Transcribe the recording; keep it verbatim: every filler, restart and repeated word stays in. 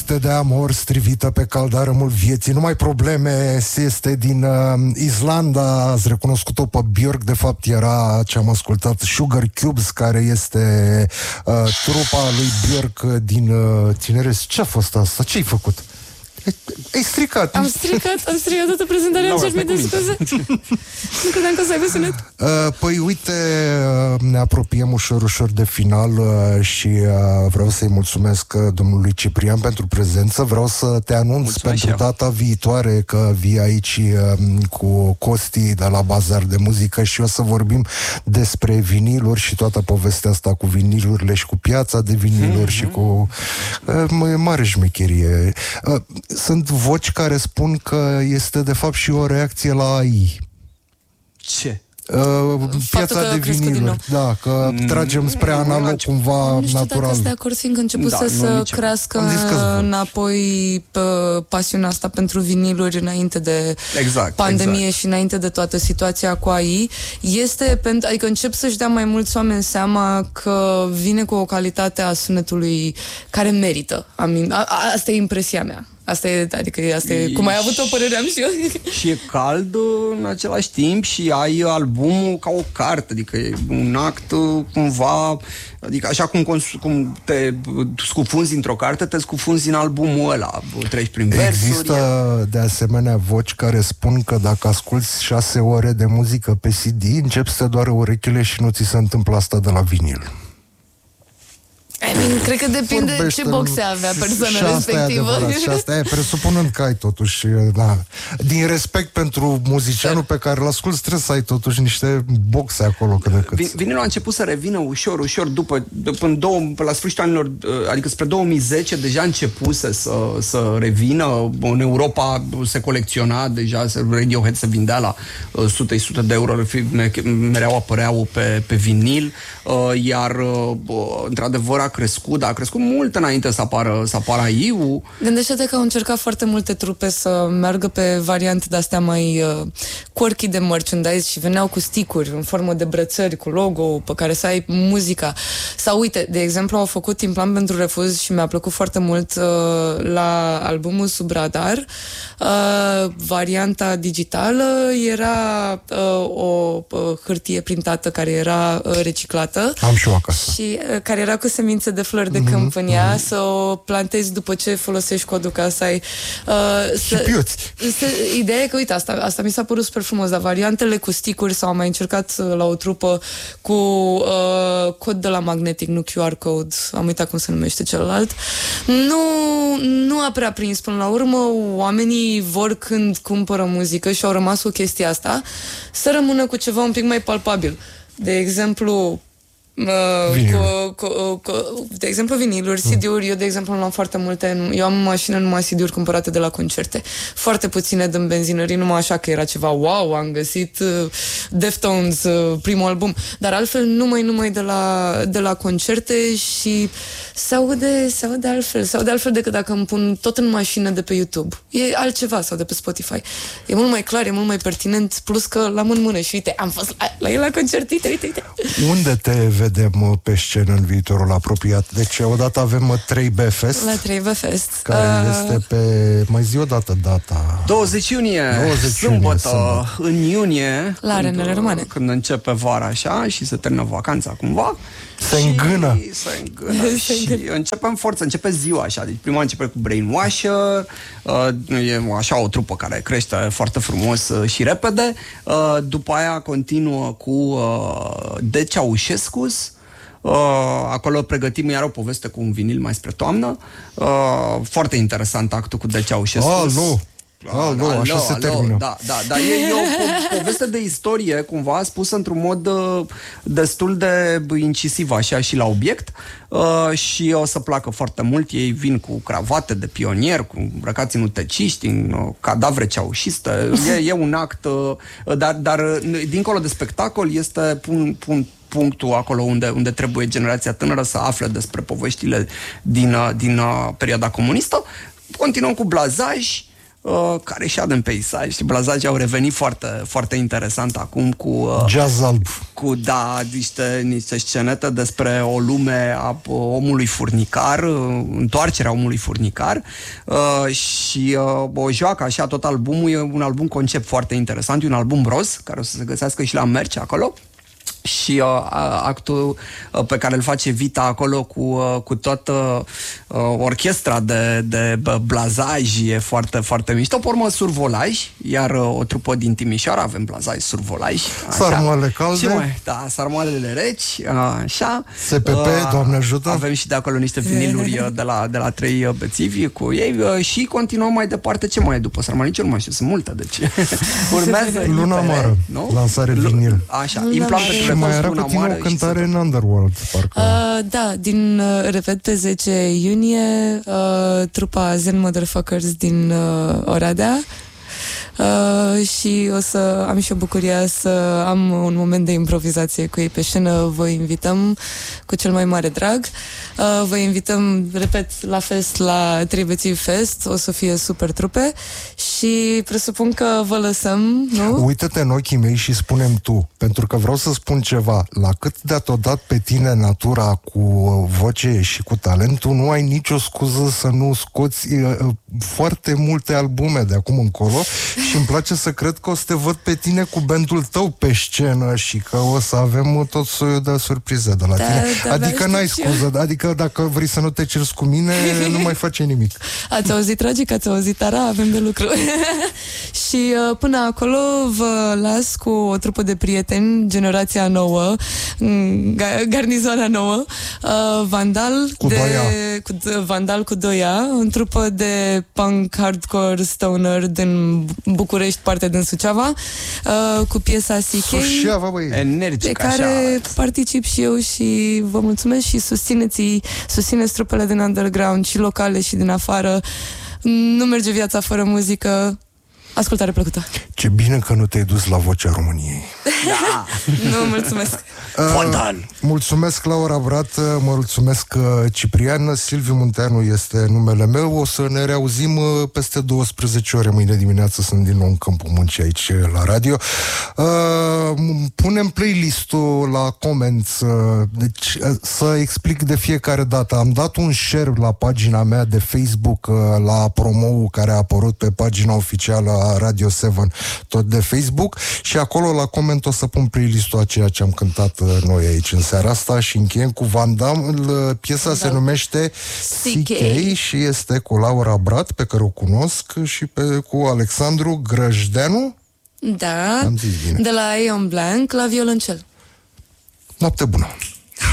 Noapte de amor strivită pe caldarâmul vieții. Numai probleme. Este din uh, Islanda. Ați recunoscut-o pe Björk. De fapt era ce am ascultat, Sugar Cubes, care este uh, trupa lui Björk din uh, tineret. Ce a fost asta? Ce ai făcut? Ai stricat. Am stricat, am stricat toată prezentarea. Am cer mii de scuze. Nu credeam că o să aibă sunet. Uh, păi uite, uh, ne apropiem ușor, ușor de final uh, și uh, vreau să-i mulțumesc uh, domnului Ciprian pentru prezență. Vreau să te anunț mulțumesc pentru data viitoare că vii aici uh, cu Costi de la Bazar de Muzică și o să vorbim despre viniluri și toată povestea asta cu vinilurile și cu piața de viniluri mm-hmm. și cu uh, mare șmecherie. Uh, Sunt voci care spun că este de fapt și o reacție la A I. Ce? Uh, piața de viniluri. Da, că mm, tragem spre analog cumva nu știu natural. dacă sunt de acord, fiindcă început da, să, să crească înapoi pe pasiunea asta pentru viniluri înainte de exact, pandemie exact. și înainte de toată situația cu A I. Este, adică încep să-și dea mai mulți oameni seama că vine cu o calitate a sunetului care merită. Amin. A, a, asta e impresia mea. Asta e, adică asta e, cum ai avut o părere am și eu. Și e cald în același timp și ai albumul ca o carte, adică e un act cumva, adică așa cum, cum te scufunzi într-o carte, te scufunzi în albumul ăla, treci prin versuri. Există de asemenea voci care spun că dacă asculți șase ore de muzică pe C D, începi să te doară urechile și nu ți se întâmplă asta de la vinil. I mean, cred că depinde Vorbește ce boxe avea persoana respectivă. E și asta e, presupunând că ai totuși, da, din respect pentru muzicianul pe care l-asculti, trebuie să ai totuși niște boxe acolo cât de cât. Vinilul a început să revină ușor, ușor, după, după în două, la sfârșitul anilor, adică spre două mii zece, deja începuse să, să revină. În Europa se colecționa deja, Radiohead se vindea la sute și sute de euro, mereu apăreau pe, pe vinil, iar într-adevăr a crescut, dar a crescut mult înainte să apară, să apară A I-ul. Gândește-te că au încercat foarte multe trupe să meargă pe variante de-astea mai uh, quirky de merchandise și veneau cu stick-uri în formă de brățări cu logo pe care să ai muzica. Sau uite, de exemplu, au făcut Timplan pentru refuz și mi-a plăcut foarte mult uh, la albumul Sub Radar. Uh, varianta digitală era uh, o uh, hârtie printată care era uh, reciclată. Am și eu acasă. Și uh, care era cu semințe de flori de câmp în ea, mm-hmm. să o plantezi după ce folosești codul ca să ai... Uh, și piuți. Ideea e că, uite, asta, asta mi s-a părut super frumos, dar variantele cu stick-uri s-au mai încercat la o trupă cu uh, cod de la Magnetic, nu Q R code, am uitat cum se numește celălalt. Nu, nu a prea prins până la urmă, oamenii vor când cumpără muzică și au rămas cu chestia asta, să rămână cu ceva un pic mai palpabil. De exemplu, Uh, cu, cu, cu, de exemplu viniluri, C D-uri. Eu de exemplu am foarte multe. Eu am în mașină numai C D-uri cumpărate de la concerte. Foarte puține din benzinării, numai așa că era ceva wow, am găsit uh, Deftones, uh, primul album. Dar altfel numai numai de la, de la concerte. Și se aude, se aude altfel Se aude altfel decât dacă îmi pun tot în mașină de pe YouTube. E altceva, sau de pe Spotify. E mult mai clar, e mult mai pertinent. Plus că l-am în mână și uite, am fost la, la el la concert. Uite, uite, uite. Unde te vedem pe scenă în viitorul apropiat? Deci odată avem trei B Fest. La trei B Fest. Care uh... este pe... Mai zi odată data. douăzeci iunie. douăzeci Sâmbătă. Sâmbătă. În iunie. La Arenele Romane. Când începe vara așa și se termină vacanța cumva. Se îngână. Se îngână. Și începem forță. Începe ziua așa. Deci prima începe cu Brainwasher. Uh, e așa o trupă care crește foarte frumos uh, și repede. Uh, după aia continuă cu uh, De Ceaușescus. Uh, acolo pregătim iar o poveste cu un vinil mai spre toamnă. Uh, foarte interesant actul cu De Ceaușescu. Oh, nu! Oh, nu, așa se termină. Da, da, da. E, e o po- poveste de istorie, cumva, spusă într-un mod uh, destul de incisiv, așa, și la obiect. Uh, și o să placă foarte mult. Ei vin cu cravate de pionier, cu îmbrăcați în uteciști, în uh, cadavre ceaușiste. E, e un act, uh, dar, dar dincolo de spectacol este pun, pun, punctul acolo unde, unde trebuie generația tânără să afle despre poveștile din, din uh, perioada comunistă. Continuăm cu blazaj. uh, care și în peisaj. Blazaji au revenit foarte, foarte interesant acum cu... Uh, Jazz alb. Cu, da, niște, niște scenete despre o lume a omului furnicar, uh, întoarcerea omului furnicar uh, și uh, o joacă așa tot albumul, e un album concept foarte interesant, e un album roz, care o să se găsească și la merch acolo. Și uh, actul uh, pe care îl face Vita acolo cu, uh, cu toată uh, orchestra de, de blazaj e foarte, foarte mișto. Pe urmă survolaj, iar uh, o trupă din Timișoara, avem blazaj, survolaj. Sarmoale calde. Mai, da, sarmoalele reci, uh, așa. S P P, uh, Doamne ajută. Avem și de acolo niște viniluri de la, de la trei bețivi cu ei uh, și continuăm mai departe. Ce mai e după sarmoale? Nici eu nu mai știu, sunt multe, deci urmează Luna Mare, nu? lansare vinil. Așa, implantă. Și mai era pe tine o cântare în Underworld, parcă. Uh, da, din, uh, repet, pe zece iunie, uh, trupa Zen Motherfuckers din uh, Oradea. Uh, și o să am și o bucuria să am un moment de improvizație cu ei pe scenă. Vă invităm cu cel mai mare drag. Uh, vă invităm, repet, la fest, la Tribeții Fest. O să fie super trupe și presupun că vă lăsăm, nu? Uită-te în ochii mei și spune-mi tu, pentru că vreau să spun ceva. La cât de-a tot dat pe tine natura cu voce și cu talent, tu nu ai nicio scuză să nu scoți uh, foarte multe albume de acum încolo. Și îmi place să cred că o să te văd pe tine cu bandul tău pe scenă și că o să avem tot soiul de surprize de la da, tine. Da, adică n-ai scuză, adică dacă vrei să nu te ceri cu mine, nu mai face nimic. Ați auzit tragic, ați auzit tara, avem de lucru. Și uh, până acolo vă las cu o trupă de prieteni, generația nouă, garnizoana nouă, uh, Vandal cu de, Doia. Cu, Vandal cu Doia, o trupă de punk hardcore stoner din București, parte din Suceava, uh, cu piesa C K, Suceava, băi. Energic, pe care așa. particip și eu și vă mulțumesc și susțineți, susțineți trupele din underground și locale și din afară. Nu merge viața fără muzică. Ascultare plăcută. Ce bine că nu te-ai dus la Vocea României. Da. Nu, mulțumesc. Uh, mulțumesc, Laura Brat, mă mulțumesc, Ciprian. Silviu Munteanu este numele meu. O să ne reauzim peste douăsprezece ore. Mâine dimineață sunt din nou în Câmpul Muncii aici la radio. Uh, punem playlist-ul la comments. Deci, să explic de fiecare dată. Am dat un share la pagina mea de Facebook la promo-ul care a apărut pe pagina oficială a Radio șapte, tot de Facebook, și acolo la coment o să pun playlist-ul a ceea ce am cântat noi aici în seara asta și încheiem cu Van Damme. Piesa da. se numește C K și este cu Laura Brat, pe care o cunosc, și pe, cu Alexandru Grăjdeanu. Da, de la Ion Blanc la violoncel. Noapte bună!